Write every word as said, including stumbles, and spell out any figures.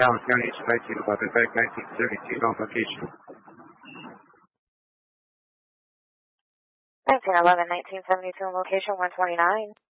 Dallas County, nineteen eleven, back nineteen seventy-two, on location. nineteen eleven, nineteen seventy-two, location one twenty-nine.